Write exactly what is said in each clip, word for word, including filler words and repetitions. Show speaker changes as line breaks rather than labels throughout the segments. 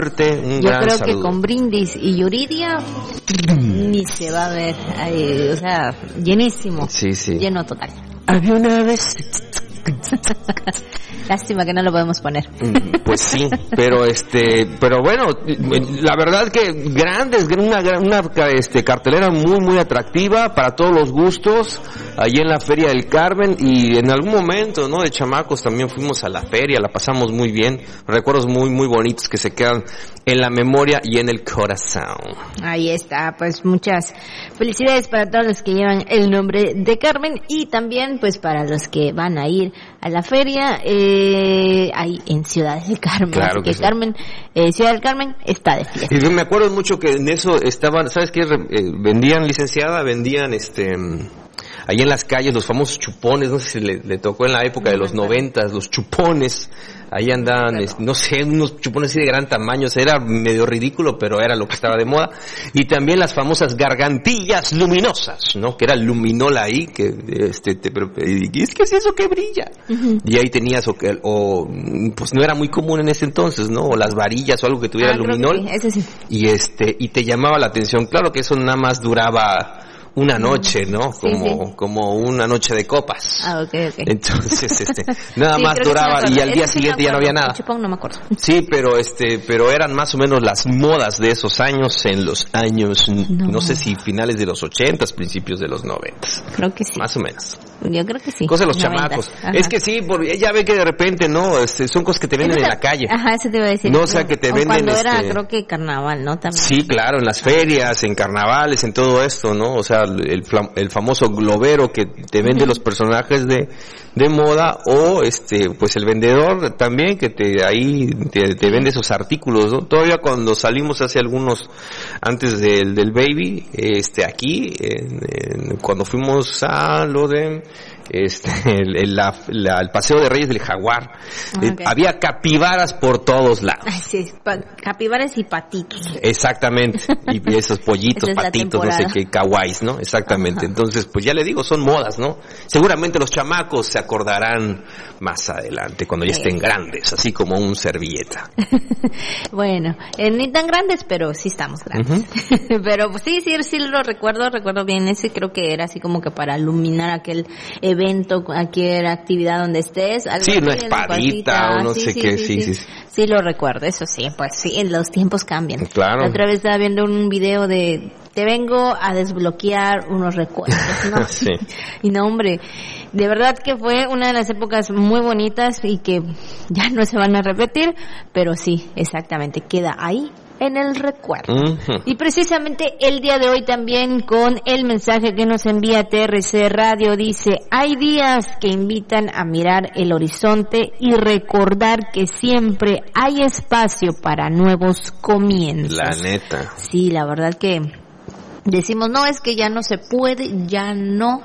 fuerte, un
Yo
gran
creo
saludo.
que con Brindis y Yuridia ni se va a ver, ay, o sea, llenísimo.
Sí, sí.
Lleno total.
Había una vez...
Lástima que no lo podemos poner.
Pues sí, pero este, pero bueno, la verdad que grandes, una una este cartelera muy muy atractiva para todos los gustos, allí en la Feria del Carmen, y en algún momento, ¿no? De chamacos también fuimos a la feria, la pasamos muy bien, recuerdos muy muy bonitos que se quedan en la memoria y en el corazón.
Ahí está, pues muchas felicidades para todos los que llevan el nombre de Carmen y también pues para los que van a ir a la feria eh, ahí en Ciudad del Carmen.
Claro
Así que,
que sí.
Carmen, eh, Ciudad del Carmen está de fiesta.
Y yo me acuerdo mucho que en eso estaban, ¿sabes qué? Eh, vendían, licenciada, vendían este... ahí en las calles los famosos chupones, no sé si le, le tocó en la época de los noventas, los chupones, ahí andaban, es, no sé, unos chupones así de gran tamaño, o sea, era medio ridículo, pero era lo que estaba de moda, y también las famosas gargantillas luminosas, ¿no? Que era luminola ahí, que este, te, pero, y es que es eso que brilla, uh-huh. Y ahí tenías, o, que, o, pues no era muy común en ese entonces, ¿no? O las varillas o algo que tuviera
ah,
luminol,
sí, ese sí.
Y este, y te llamaba la atención, claro que eso nada más duraba una noche, ¿no?
Sí,
como
sí.
como una noche de copas.
Ah, okay, okay.
Entonces, este, nada
sí,
más duraba
sí
y al día
Ese
siguiente
sí
ya no había nada.
El chupón no me acuerdo.
Sí, pero este, pero eran más o menos las modas de esos años, en los años, no, no sé si finales de los ochentas, principios de los noventas.
Creo que sí.
Más o menos.
Yo creo que sí.
Cosas de los
noventas.
chamacos.
Ajá.
Es que sí, porque ya ve que de repente, no, este, son cosas que te venden
Esa,
en la calle.
Ajá, eso te iba a decir.
No, o sea, que te
o
venden,
cuando era,
este,
creo que carnaval, ¿no? También.
Sí, claro, en las ferias, en carnavales, en todo esto, ¿no? O sea, el, el famoso globero que te vende uh-huh. los personajes de, de moda, o este, pues el vendedor también que te, ahí te, te vende esos artículos, ¿no? Todavía cuando salimos hace algunos, antes del, del baby, este, aquí, en, en, cuando fuimos a lo de, este, el, el, la, la, el paseo de Reyes del Jaguar, okay. eh, había capibaras por todos lados.
Ay, sí, pa- capibaras y patitos.
Exactamente, y esos pollitos, es patitos, no sé qué, kawaiis, ¿no? Exactamente. Ajá. Entonces, pues ya le digo, son modas, ¿no? Seguramente los chamacos se acordarán más adelante, cuando ya estén grandes, así como un servilleta.
Bueno, eh, ni tan grandes, pero sí estamos grandes. Uh-huh. Pero pues sí, sí, sí lo recuerdo, recuerdo bien ese, creo que era así como que para iluminar aquel evento, cualquier actividad donde estés. Algo
sí, una espadita o no
sí,
sé
sí,
qué,
sí,
sí,
sí,
sí.
Sí lo recuerdo, eso sí, pues sí, los tiempos cambian.
Claro.
La otra vez estaba viendo un video de, te vengo a desbloquear unos recuerdos, ¿no?
Sí.
Y no, hombre, de verdad que fue una de las épocas muy bonitas y que ya no se van a repetir, pero sí, exactamente, queda ahí en el recuerdo. Uh-huh. Y precisamente el día de hoy también con el mensaje que nos envía T R C Radio dice, hay días que invitan a mirar el horizonte y recordar que siempre hay espacio para nuevos comienzos.
La neta.
Sí, la verdad que decimos, no, es que ya no se puede, ya no,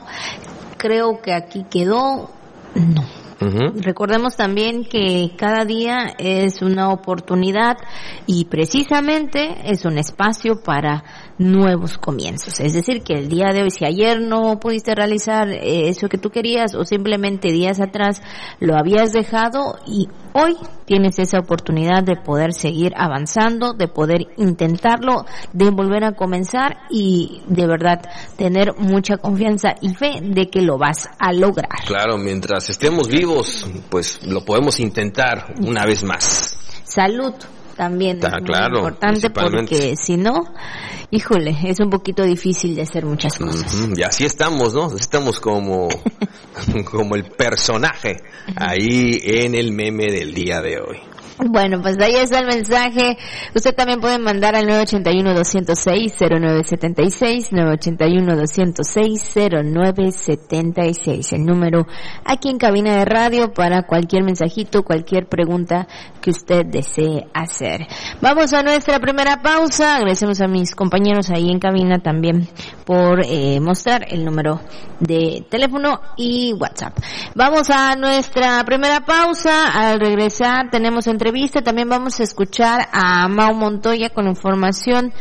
creo que aquí quedó, no. Uh-huh. Recordemos también que cada día es una oportunidad y precisamente es un espacio para nuevos comienzos. Es decir, que el día de hoy, si ayer no pudiste realizar eh, eso que tú querías o simplemente días atrás lo habías dejado, y hoy tienes esa oportunidad de poder seguir avanzando, de poder intentarlo, de volver a comenzar y de verdad tener mucha confianza y fe de que lo vas a lograr.
Claro, mientras estemos vivos, pues lo podemos intentar una vez más.
Salud también
Está,
es muy
claro,
importante, porque si no, híjole, es un poquito difícil de hacer muchas cosas.
Uh-huh. Y así estamos, ¿no? Estamos como como el personaje ahí en el meme del día de hoy.
Bueno, pues ahí está el mensaje. Usted también puede mandar al nueve ocho uno, dos cero seis, cero nueve siete seis, nueve ocho uno, dos cero seis, cero nueve siete seis, el número aquí en cabina de radio para cualquier mensajito, cualquier pregunta que usted desee hacer. Vamos a nuestra primera pausa. Agradecemos a mis compañeros ahí en cabina también por eh, mostrar el número de teléfono y WhatsApp. Vamos a nuestra primera pausa. Al regresar tenemos entrevista. También vamos a escuchar a Mau Montoya con información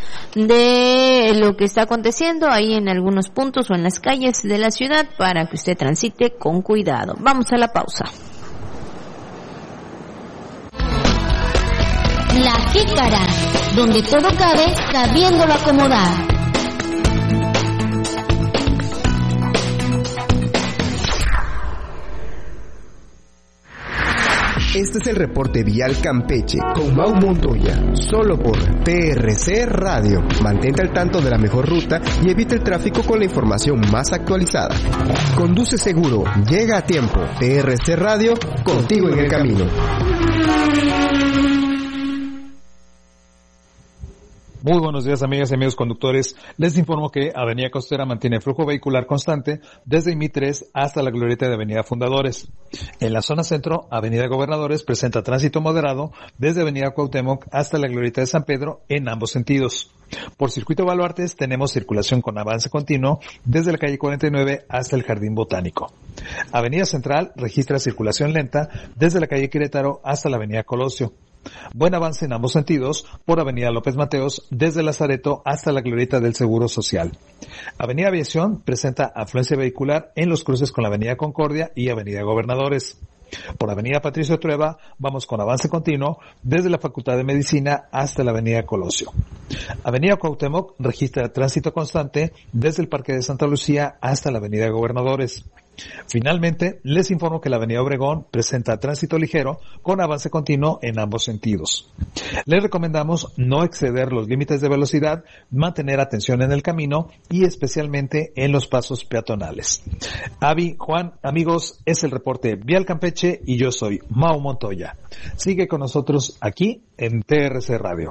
de lo que está aconteciendo ahí en algunos puntos o en las calles de la ciudad para que usted transite con cuidado. Vamos a la pausa.
La Jícara. donde todo cabe sabiéndolo acomodar.
Este es el reporte vial Campeche con Mau Montoya, solo por T R C Radio. Mantente al tanto de la mejor ruta y evita el tráfico con la información más actualizada. Conduce seguro, llega a tiempo. T R C Radio, contigo en el camino.
Muy buenos días, amigas y amigos conductores. Les informo que Avenida Costera mantiene flujo vehicular constante desde I M I tres hasta la glorieta de Avenida Fundadores. En la zona centro, Avenida Gobernadores presenta tránsito moderado desde Avenida Cuauhtémoc hasta la glorieta de San Pedro en ambos sentidos. Por Circuito Baluartes tenemos circulación con avance continuo desde la calle cuarenta y nueve hasta el Jardín Botánico. Avenida Central registra circulación lenta desde la calle Querétaro hasta la Avenida Colosio. Buen avance en ambos sentidos por Avenida López Mateos desde Lazareto hasta la glorieta del Seguro Social. Avenida Aviación presenta afluencia vehicular en los cruces con la Avenida Concordia y Avenida Gobernadores. Por Avenida Patricio Trueba vamos con avance continuo desde la Facultad de Medicina hasta la Avenida Colosio. Avenida Cuauhtémoc registra tránsito constante desde el Parque de Santa Lucía hasta la Avenida Gobernadores. Finalmente, les informo que la Avenida Obregón presenta tránsito ligero con avance continuo en ambos sentidos. Les recomendamos no exceder los límites de velocidad, mantener atención en el camino y especialmente en los pasos peatonales. Avi, Juan, amigos, es el reporte Vial Campeche y yo soy Mau Montoya. Sigue con nosotros aquí en T R C Radio.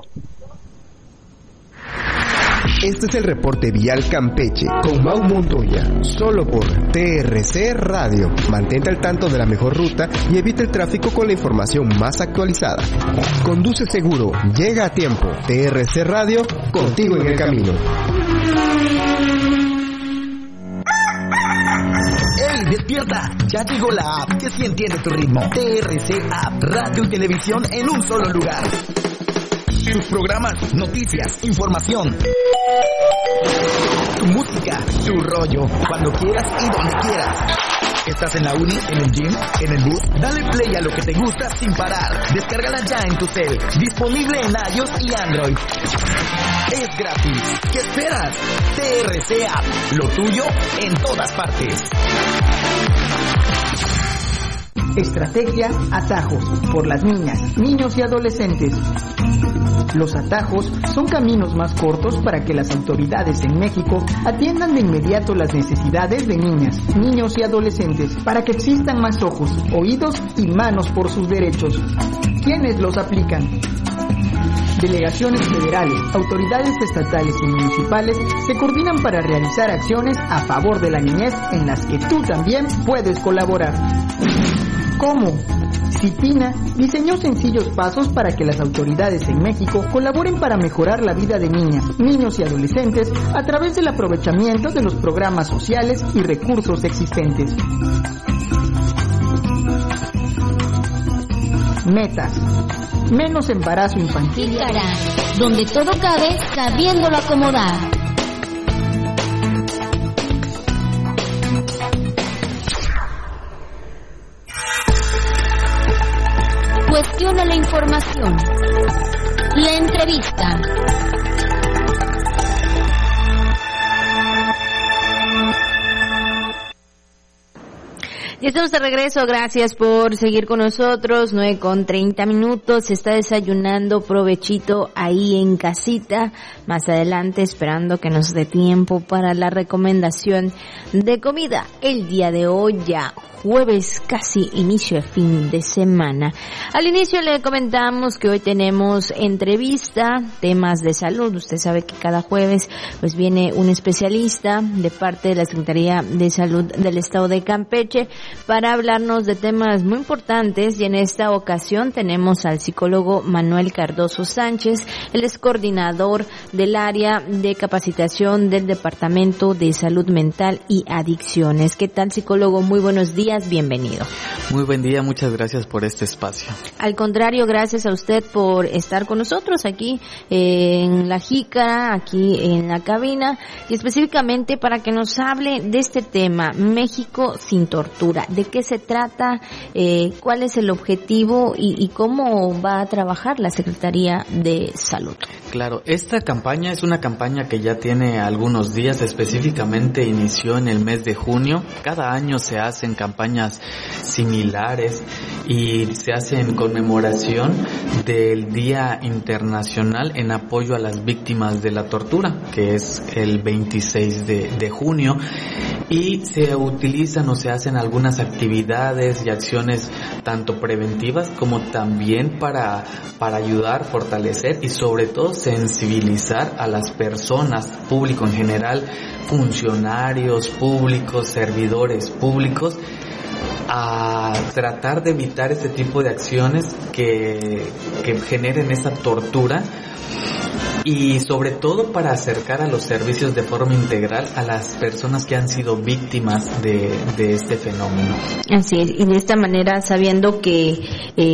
Este es el reporte vial Campeche con Mau Montoya, solo por T R C Radio. Mantente al tanto de la mejor ruta y evita el tráfico con la información más actualizada. Conduce seguro, llega a tiempo. T R C Radio, contigo en el camino.
¡Ey, despierta! Ya llegó la app que sí entiende tu ritmo. T R C App, radio y televisión en un solo lugar. Tus programas, noticias, información, tu música, tu rollo, cuando quieras y donde quieras. ¿Estás en la uni, en el gym, en el bus? Dale play a lo que te gusta sin parar. Descárgala ya en tu cel. Disponible en iOS y Android. Es gratis. ¿Qué esperas? T R C App, lo tuyo en todas partes.
Estrategia Atajos, por las niñas, niños y adolescentes. Los atajos son caminos más cortos para que las autoridades en México atiendan de inmediato las necesidades de niñas, niños y adolescentes, para que existan más ojos, oídos y manos por sus derechos. ¿Quiénes los aplican? Delegaciones federales, autoridades estatales y municipales se coordinan para realizar acciones a favor de la niñez en las que tú también puedes colaborar. ¿Cómo? CIPINA diseñó sencillos pasos para que las autoridades en México colaboren para mejorar la vida de niñas, niños y adolescentes a través del aprovechamiento de los programas sociales y recursos existentes. Metas. Menos embarazo infantil.
Pícara, donde todo cabe sabiéndolo acomodar. Cuestiona la información. La entrevista.
Ya estamos de regreso, gracias por seguir con nosotros, nueve con treinta minutos, se está desayunando, provechito ahí en casita, más adelante esperando que nos dé tiempo para la recomendación de comida. El día de hoy ya jueves, casi inicio de fin de semana. Al inicio le comentamos que hoy tenemos entrevista, temas de salud. Usted sabe que cada jueves pues viene un especialista de parte de la Secretaría de Salud del Estado de Campeche para hablarnos de temas muy importantes, y en esta ocasión tenemos al psicólogo Manuel Cardoso Sánchez. Él es coordinador del área de capacitación del Departamento de Salud Mental y Adicciones. ¿Qué tal, psicólogo? Muy buenos días. Bienvenido.
Muy buen día, muchas gracias por este espacio.
Al contrario, gracias a usted por estar con nosotros aquí eh, en La Jícara, aquí en la cabina, y específicamente para que nos hable de este tema, México sin tortura. ¿De qué se trata? Eh, ¿Cuál es el objetivo y, y cómo va a trabajar la Secretaría de Salud?
claro. Esta campaña es una campaña que ya tiene algunos días, específicamente inició en el mes de junio. Cada año se hacen campañas similares y se hace en conmemoración del Día Internacional en apoyo a las víctimas de la tortura, que es el veintiséis de junio. Y se utilizan o se hacen algunas actividades y acciones tanto preventivas como también para, para ayudar, fortalecer y sobre todo sensibilizar a las personas, público en general, funcionarios públicos, servidores públicos, a tratar de evitar este tipo de acciones que, que generen esa tortura. Y sobre todo para acercar a los servicios de forma integral a las personas que han sido víctimas de, de este fenómeno.
Así es, y de esta manera, sabiendo que eh,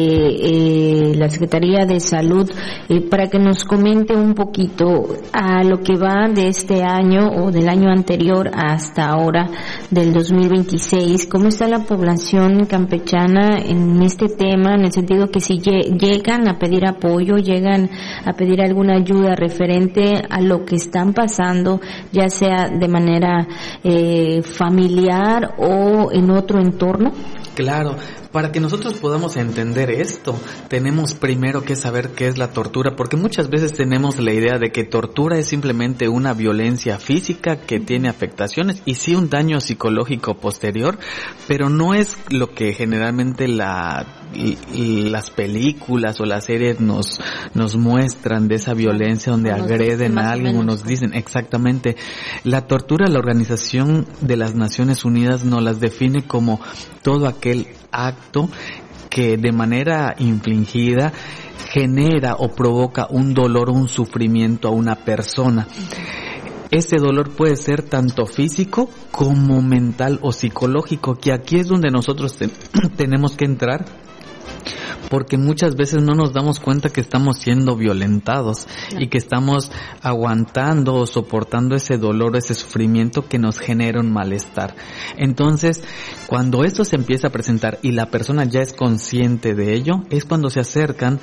eh, la Secretaría de Salud, eh, para que nos comente un poquito a lo que va de este año o del año anterior hasta ahora, del dos mil veintiséis, ¿cómo está la población campechana en este tema? En el sentido que si llegan a pedir apoyo, llegan a pedir alguna ayuda referente a lo que están pasando, ya sea de manera eh, familiar o en otro entorno?
Claro. Para que nosotros podamos entender esto, tenemos primero que saber qué es la tortura, porque muchas veces tenemos la idea de que tortura es simplemente una violencia física que tiene afectaciones y sí un daño psicológico posterior, pero no es lo que generalmente la, las películas o las series nos, nos muestran de esa violencia donde agreden a alguien o nos dicen exactamente. La tortura, la Organización de las Naciones Unidas nos las define como todo aquel acto que de manera infligida genera o provoca un dolor o un sufrimiento a una persona. Este dolor puede ser tanto físico como mental o psicológico, que aquí es donde nosotros te- tenemos que entrar, porque muchas veces no nos damos cuenta que estamos siendo violentados y que estamos aguantando o soportando ese dolor, ese sufrimiento que nos genera un malestar. Entonces, cuando esto se empieza a presentar y la persona ya es consciente de ello, es cuando se acercan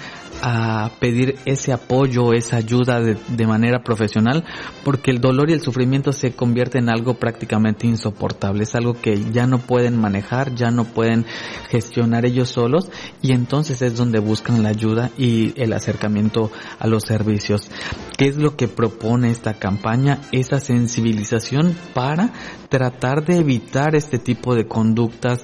a pedir ese apoyo, esa ayuda de, de manera profesional, porque el dolor y el sufrimiento se convierte en algo prácticamente insoportable, es algo que ya no pueden manejar, ya no pueden gestionar ellos solos, y entonces es donde buscan la ayuda y el acercamiento a los servicios. ¿Qué es lo que propone esta campaña? Esa sensibilización para tratar de evitar este tipo de conductas,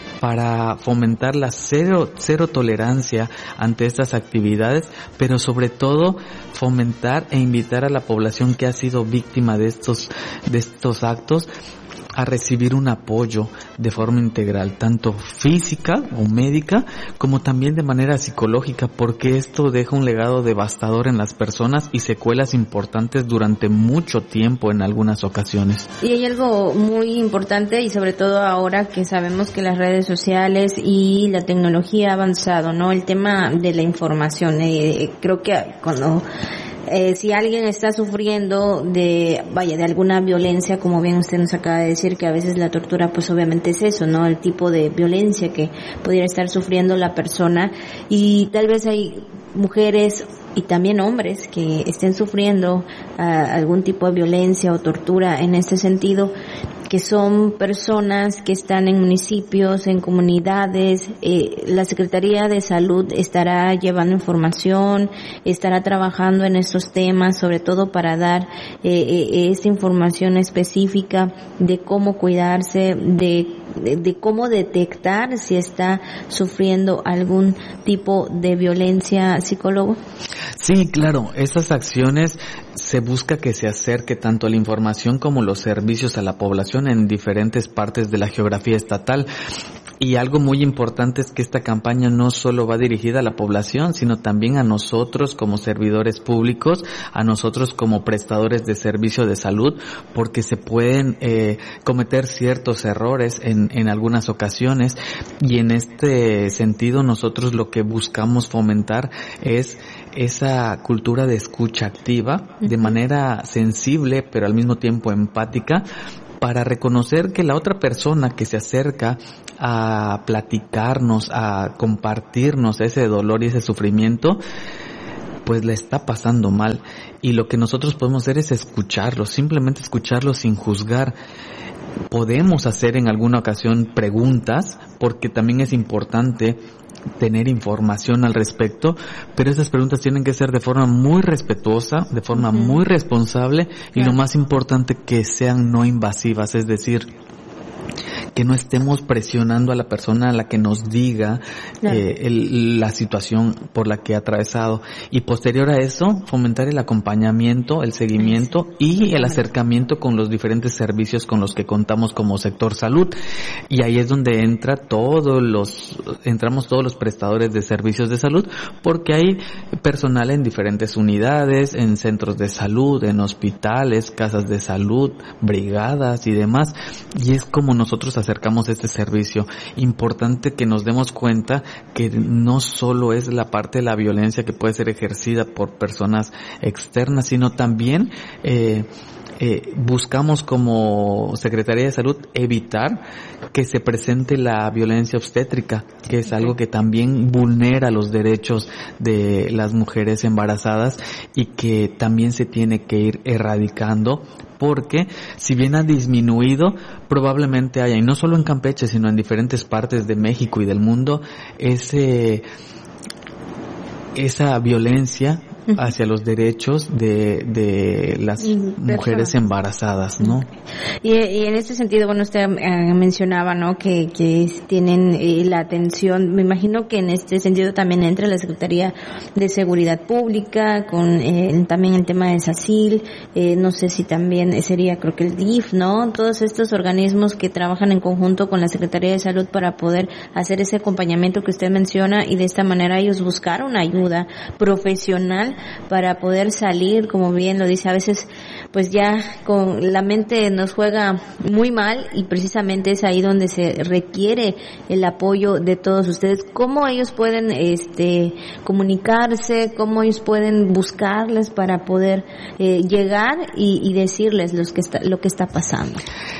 para fomentar la cero, cero tolerancia ante estas actividades, pero sobre todo fomentar e invitar a la población que ha sido víctima de estos, de estos actos a recibir un apoyo de forma integral, tanto física o médica, como también de manera psicológica, porque esto deja un legado devastador en las personas y secuelas importantes durante mucho tiempo en algunas ocasiones.
Y hay algo muy importante, y sobre todo ahora que sabemos que las redes sociales y la tecnología ha avanzado, ¿no? El tema de la información. Eh, creo que cuando Eh, si alguien está sufriendo de, vaya, de alguna violencia, como bien usted nos acaba de decir, que a veces la tortura, pues obviamente es eso, ¿no? El tipo de violencia que pudiera estar sufriendo la persona, y tal vez hay mujeres y también hombres que estén sufriendo uh, algún tipo de violencia o tortura en este sentido, que son personas que están en municipios, en comunidades. Eh, la Secretaría de Salud estará llevando información, estará trabajando en estos temas, sobre todo para dar eh, eh, esta información específica de cómo cuidarse, de, de, de cómo detectar si está sufriendo algún tipo de violencia, psicólogo.
Sí, claro, esas acciones se busca que se acerque tanto la información como los servicios a la población en diferentes partes de la geografía estatal. Y algo muy importante es que esta campaña no solo va dirigida a la población, sino también a nosotros como servidores públicos, a nosotros como prestadores de servicio de salud, porque se pueden eh, cometer ciertos errores en, en algunas ocasiones, y en este sentido nosotros lo que buscamos fomentar es esa cultura de escucha activa, de manera sensible pero al mismo tiempo empática, para reconocer que la otra persona que se acerca a platicarnos, a compartirnos ese dolor y ese sufrimiento, pues la está pasando mal. Y lo que nosotros podemos hacer es escucharlos, simplemente escucharlos sin juzgar. Podemos hacer en alguna ocasión preguntas, porque también es importante tener información al respecto, pero esas preguntas tienen que ser de forma muy respetuosa, de forma uh-huh. muy responsable y claro. lo más importante que sean no invasivas, es decir, que no estemos presionando a la persona a la que nos diga claro. eh, el, la situación por la que ha atravesado, y posterior a eso fomentar el acompañamiento, el seguimiento y el acercamiento con los diferentes servicios con los que contamos como sector salud, y ahí es donde entra todos los entramos todos los prestadores de servicios de salud, porque hay personal en diferentes unidades, en centros de salud, en hospitales, casas de salud, brigadas y demás, y es como nosotros acercamos este servicio. Importante que nos demos cuenta que no solo es la parte de la violencia que puede ser ejercida por personas externas, sino también eh, eh, buscamos como Secretaría de Salud evitar que se presente la violencia obstétrica, que es algo que también vulnera los derechos de las mujeres embarazadas y que también se tiene que ir erradicando, porque si bien ha disminuido, probablemente haya, y no solo en Campeche, sino en diferentes partes de México y del mundo, ese esa violencia hacia los derechos de, de las mujeres embarazadas, ¿no?
Y, y en este sentido, bueno, usted eh, mencionaba, ¿no?, que, que tienen eh, la atención, me imagino que en este sentido también entra la Secretaría de Seguridad Pública, con eh, también el tema de SACIL, eh, no sé si también sería, creo que el D I F, ¿no? Todos estos organismos que trabajan en conjunto con la Secretaría de Salud para poder hacer ese acompañamiento que usted menciona, y de esta manera ellos buscar una ayuda profesional para poder salir, como bien lo dice, a veces pues ya con la mente nos juega muy mal, y precisamente es ahí donde se requiere el apoyo de todos ustedes. ¿Cómo ellos pueden este comunicarse? ¿Cómo ellos pueden buscarles para poder eh, llegar y, y decirles los que está, lo que está pasando?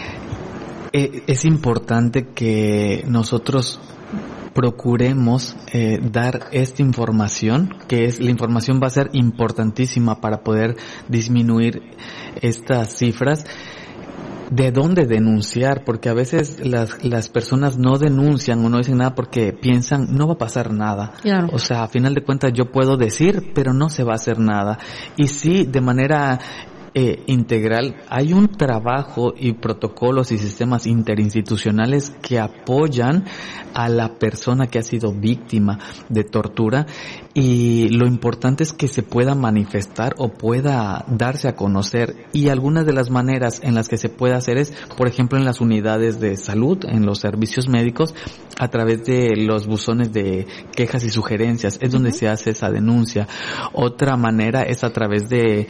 Eh, es importante que nosotros procuremos eh, dar esta información, que es la información va a ser importantísima para poder disminuir estas cifras. ¿De dónde denunciar? Porque a veces las las personas no denuncian o no dicen nada porque piensan no va a pasar nada. Claro. O sea, a final de cuentas yo puedo decir, pero no se va a hacer nada. Y sí, de manera Eh, integral, hay un trabajo y protocolos y sistemas interinstitucionales que apoyan a la persona que ha sido víctima de tortura, y lo importante es que se pueda manifestar o pueda darse a conocer, y algunas de las maneras en las que se puede hacer es, por ejemplo, en las unidades de salud, en los servicios médicos, a través de los buzones de quejas y sugerencias, es donde uh-huh. se hace esa denuncia. Otra manera es a través de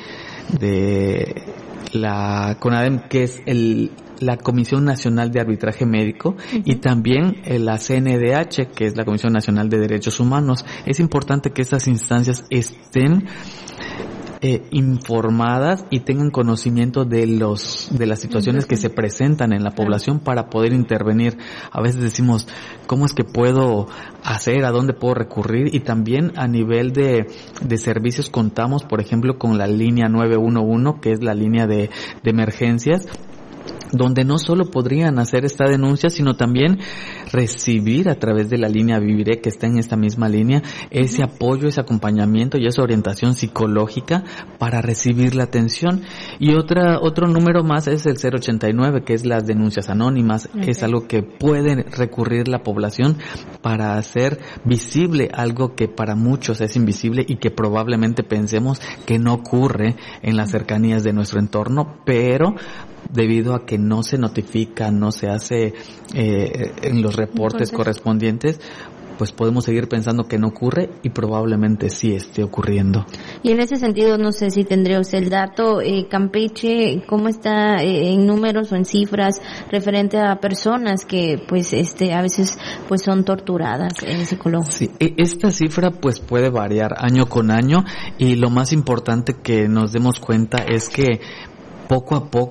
de la CONADEM, que es el la Comisión Nacional de Arbitraje Médico, uh-huh. y también eh, la C N D H, que es la Comisión Nacional de Derechos Humanos. Es importante que estas instancias estén Eh, informadas y tengan conocimiento de los de las situaciones que se presentan en la población para poder intervenir. A veces decimos, ¿cómo es que puedo hacer? ¿A dónde puedo recurrir? Y también a nivel de de servicios contamos, por ejemplo, con la línea nueve uno uno, que es la línea de de emergencias, donde no solo podrían hacer esta denuncia, sino también recibir a través de la línea Viviré, que está en esta misma línea, ese apoyo, ese acompañamiento y esa orientación psicológica para recibir la atención. Y otra otro número más es el cero ochenta y nueve, que es las denuncias anónimas. Okay. Es algo que puede recurrir la población para hacer visible algo que para muchos es invisible y que probablemente pensemos que no ocurre en las cercanías de nuestro entorno, pero debido a que no se notifica, no se hace eh, en los reportes correspondientes, pues podemos seguir pensando que no ocurre y probablemente sí esté ocurriendo.
Y en ese sentido, no sé si tendría usted el dato, eh, Campeche, ¿cómo está eh, en números o en cifras referente a personas que pues este a veces pues son torturadas en psicología?
Sí, esta cifra pues puede variar año con año, y lo más importante que nos demos cuenta es que poco a poco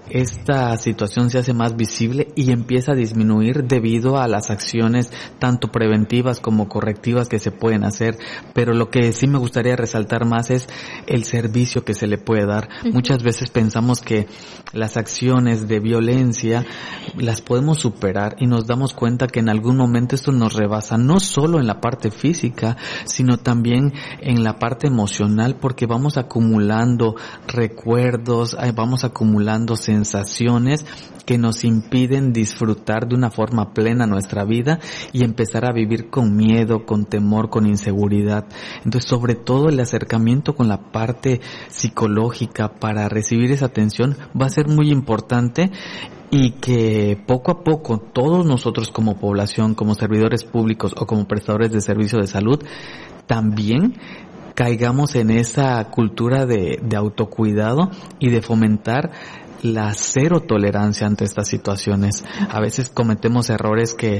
esta situación se hace más visible y empieza a disminuir debido a las acciones tanto preventivas como correctivas que se pueden hacer. Pero lo que sí me gustaría resaltar más es el servicio que se le puede dar. Uh-huh. Muchas veces pensamos que las acciones de violencia las podemos superar y nos damos cuenta que en algún momento esto nos rebasa, no solo en la parte física, sino también en la parte emocional, porque vamos acumulando recuerdos, vamos acumulando sensaciones que nos impiden disfrutar de una forma plena nuestra vida y empezar a vivir con miedo, con temor, con inseguridad. Entonces, sobre todo el acercamiento con la parte psicológica para recibir esa atención va a ser muy importante, y que poco a poco todos nosotros como población, como servidores públicos o como prestadores de servicio de salud, también caigamos en esa cultura de, de autocuidado y de fomentar la cero tolerancia ante estas situaciones. A veces cometemos errores que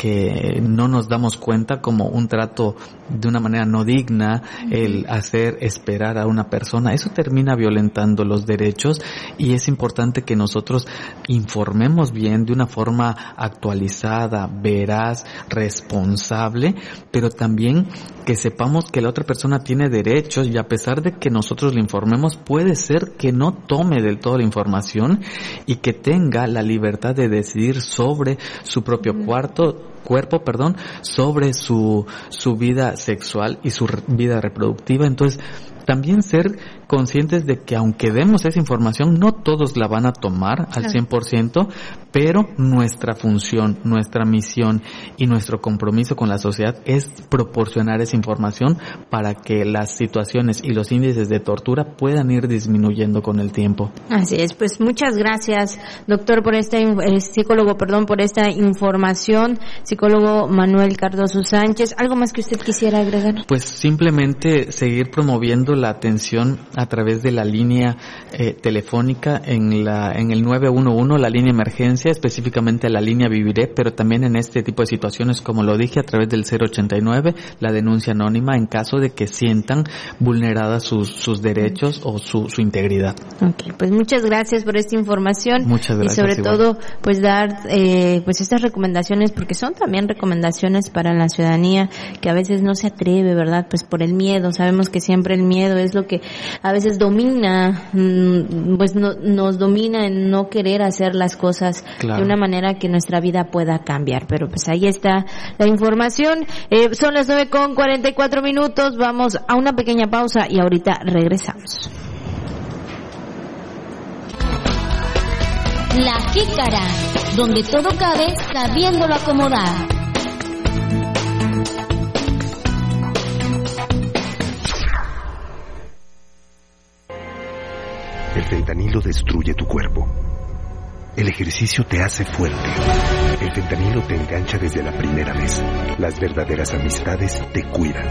que no nos damos cuenta, como un trato de una manera no digna, el hacer esperar a una persona. Eso termina violentando los derechos y es importante que nosotros informemos bien de una forma actualizada, veraz, responsable, pero también que sepamos que la otra persona tiene derechos y a pesar de que nosotros le informemos, puede ser que no tome del todo la información y que tenga la libertad de decidir sobre su propio cuarto cuerpo, perdón, sobre su su vida sexual y su re- vida reproductiva. Entonces, también ser conscientes de que aunque demos esa información, no todos la van a tomar al cien por ciento, pero nuestra función, nuestra misión y nuestro compromiso con la sociedad es proporcionar esa información para que las situaciones y los índices de tortura puedan ir disminuyendo con el tiempo.
Así es, pues muchas gracias, doctor, por esta, eh, psicólogo, perdón, por esta información, psicólogo Manuel Cardoso Sánchez. ¿Algo más que usted quisiera agregar?
Pues simplemente seguir promoviendo la atención a través de la línea eh, telefónica en la en el nueve uno uno, la línea emergencia, específicamente la línea Viviré, pero también en este tipo de situaciones, como lo dije, a través del cero ochenta y nueve, la denuncia anónima en caso de que sientan vulneradas sus sus derechos o su su integridad.
Okay, pues muchas gracias por esta información.
Muchas gracias.
Y sobre
igual.
todo, pues dar eh, pues estas recomendaciones, porque son también recomendaciones para la ciudadanía que a veces no se atreve, ¿verdad? Pues por el miedo. Sabemos que siempre el miedo es lo que a veces domina, pues no, nos domina en no querer hacer las cosas claro. de una manera que nuestra vida pueda cambiar. Pero pues ahí está la información. Eh, son las nueve con cuarenta y cuatro minutos. Vamos a una pequeña pausa y ahorita regresamos.
La Jícara, donde todo cabe sabiéndolo acomodar.
El fentanilo destruye tu cuerpo. El ejercicio te hace fuerte. El fentanilo te engancha desde la primera vez. Las verdaderas amistades te cuidan.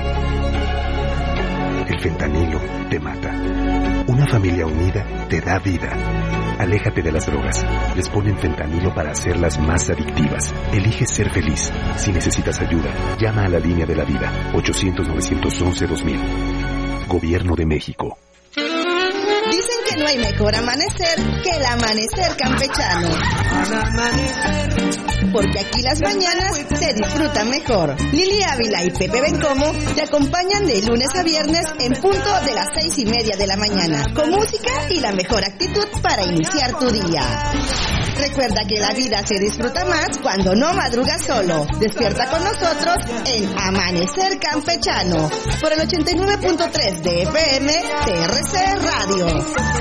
El fentanilo te mata. Una familia unida te da vida. Aléjate de las drogas. Les ponen fentanilo para hacerlas más adictivas. Elige ser feliz. Si necesitas ayuda, llama a la línea de la vida. ochocientos, novecientos once, dos mil. Gobierno de México.
Dicen que no hay mejor amanecer que el amanecer campechano. Porque aquí las mañanas se disfrutan mejor. Lili Ávila y Pepe Bencomo te acompañan de lunes a viernes en punto de las seis y media de la mañana, con música y la mejor actitud para iniciar tu día. Recuerda que la vida se disfruta más cuando no madrugas solo. Despierta con nosotros en Amanecer Campechano por el ochenta y nueve punto tres de F M T R C Radio.